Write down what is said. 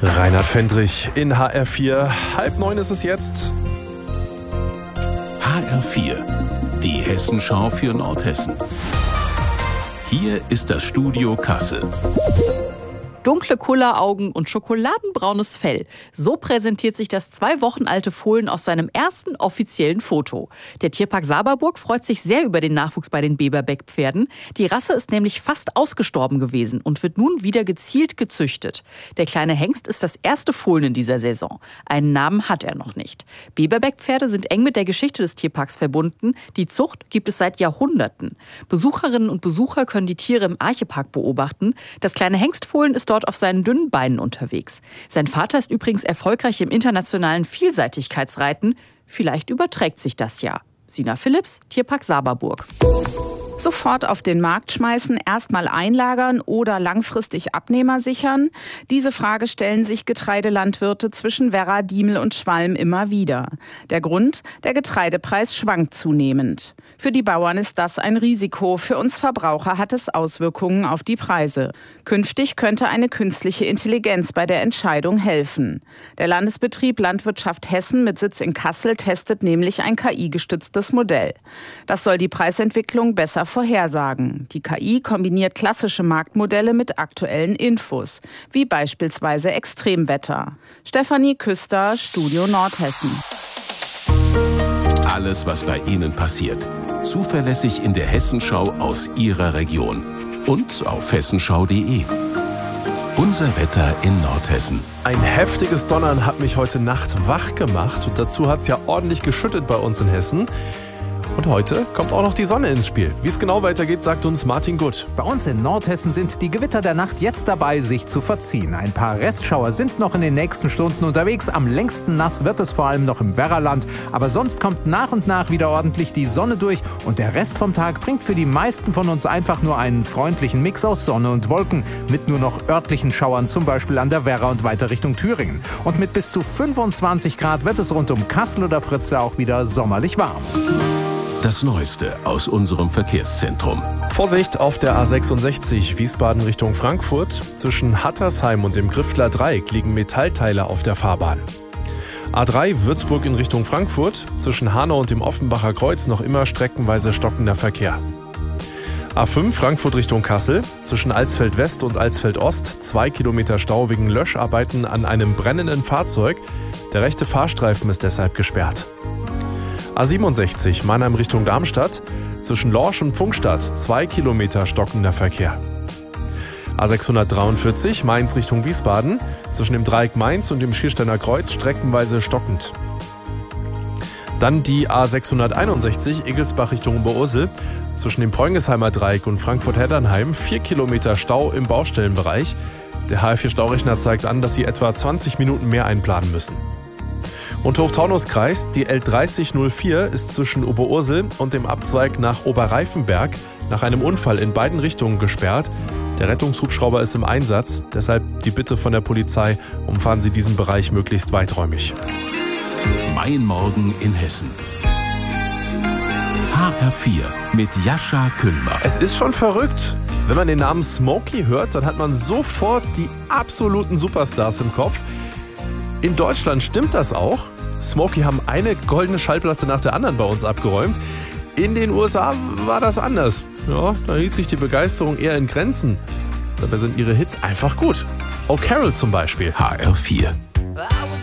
Reinhard Fendrich in HR4. 8:30 ist es jetzt. HR4, die Hessenschau für Nordhessen. Hier ist das Studio Kassel. Dunkle Kulleraugen und schokoladenbraunes Fell. So präsentiert sich das 2 Wochen alte Fohlen aus seinem ersten offiziellen Foto. Der Tierpark Saberburg freut sich sehr über den Nachwuchs bei den Beberbeck-Pferden. Die Rasse ist nämlich fast ausgestorben gewesen und wird nun wieder gezielt gezüchtet. Der kleine Hengst ist das erste Fohlen in dieser Saison. Einen Namen hat er noch nicht. Beberbeck-Pferde sind eng mit der Geschichte des Tierparks verbunden. Die Zucht gibt es seit Jahrhunderten. Besucherinnen und Besucher können die Tiere im Archepark beobachten. Das kleine Hengstfohlen ist dort auf seinen dünnen Beinen unterwegs. Sein Vater ist übrigens erfolgreich im internationalen Vielseitigkeitsreiten. Vielleicht überträgt sich das ja. Sina Philipps, Tierpark Saberburg. Sofort auf den Markt schmeißen, erstmal einlagern oder langfristig Abnehmer sichern? Diese Frage stellen sich Getreidelandwirte zwischen Werra, Diemel und Schwalm immer wieder. Der Grund? Der Getreidepreis schwankt zunehmend. Für die Bauern ist das ein Risiko. Für uns Verbraucher hat es Auswirkungen auf die Preise. Künftig könnte eine künstliche Intelligenz bei der Entscheidung helfen. Der Landesbetrieb Landwirtschaft Hessen mit Sitz in Kassel testet nämlich ein KI-gestütztes Modell. Das soll die Preisentwicklung besser vorhersagen. Die KI kombiniert klassische Marktmodelle mit aktuellen Infos, wie beispielsweise Extremwetter. Stefanie Küster, Studio Nordhessen. Alles, was bei Ihnen passiert. Zuverlässig in der Hessenschau aus Ihrer Region. Und auf hessenschau.de. Unser Wetter in Nordhessen. Ein heftiges Donnern hat mich heute Nacht wach gemacht. Und dazu hat es ja ordentlich geschüttet bei uns in Hessen. Und heute kommt auch noch die Sonne ins Spiel. Wie es genau weitergeht, sagt uns Martin Gutt. Bei uns in Nordhessen sind die Gewitter der Nacht jetzt dabei, sich zu verziehen. Ein paar Restschauer sind noch in den nächsten Stunden unterwegs. Am längsten nass wird es vor allem noch im Werraland. Aber sonst kommt nach und nach wieder ordentlich die Sonne durch. Und der Rest vom Tag bringt für die meisten von uns einfach nur einen freundlichen Mix aus Sonne und Wolken. Mit nur noch örtlichen Schauern, zum Beispiel an der Werra und weiter Richtung Thüringen. Und mit bis zu 25 Grad wird es rund um Kassel oder Fritzlar auch wieder sommerlich warm. Das Neueste aus unserem Verkehrszentrum. Vorsicht auf der A66 Wiesbaden Richtung Frankfurt. Zwischen Hattersheim und dem Griftler Dreieck liegen Metallteile auf der Fahrbahn. A3 Würzburg in Richtung Frankfurt. Zwischen Hanau und dem Offenbacher Kreuz noch immer streckenweise stockender Verkehr. A5 Frankfurt Richtung Kassel. Zwischen Alsfeld West und Alsfeld Ost 2 Kilometer Stau wegen Löscharbeiten an einem brennenden Fahrzeug. Der rechte Fahrstreifen ist deshalb gesperrt. A67 Mannheim Richtung Darmstadt, zwischen Lorsch und Pfungstadt 2 Kilometer stockender Verkehr. A643 Mainz Richtung Wiesbaden, zwischen dem Dreieck Mainz und dem Schiersteiner Kreuz streckenweise stockend. Dann die A661 Egelsbach Richtung Oberursel, zwischen dem Preungesheimer Dreieck und Frankfurt-Heddernheim 4 Kilometer Stau im Baustellenbereich. Der HR4-Staurechner zeigt an, dass Sie etwa 20 Minuten mehr einplanen müssen. Und Hochtaunuskreis, die L3004 ist zwischen Oberursel und dem Abzweig nach Oberreifenberg nach einem Unfall in beiden Richtungen gesperrt. Der Rettungshubschrauber ist im Einsatz, deshalb die Bitte von der Polizei, umfahren Sie diesen Bereich möglichst weiträumig. Mein Morgen in Hessen. HR4 mit Jascha Kühlmer. Es ist schon verrückt. Wenn man den Namen Smokey hört, dann hat man sofort die absoluten Superstars im Kopf. In Deutschland stimmt das auch. Smokey haben eine goldene Schallplatte nach der anderen bei uns abgeräumt. In den USA war das anders. Ja, da hielt sich die Begeisterung eher in Grenzen. Dabei sind ihre Hits einfach gut. O'Carroll zum Beispiel. HR4.